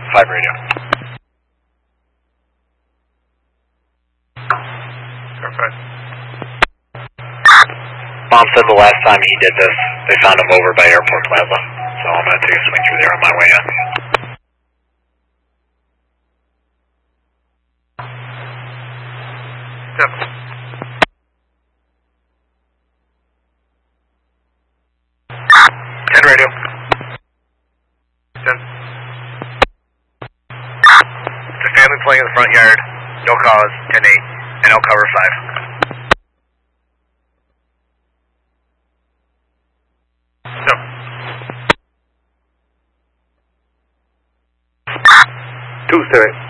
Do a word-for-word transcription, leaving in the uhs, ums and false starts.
five radio. five. Mom said the last time he did this, they found him over by Airport Plaza. So I'm going to take a swing through there on my way in. Yep. ten radio. ten. It's a family playing in the front yard. No cause. ten eight. And I'll cover five. Yep. Two, sir.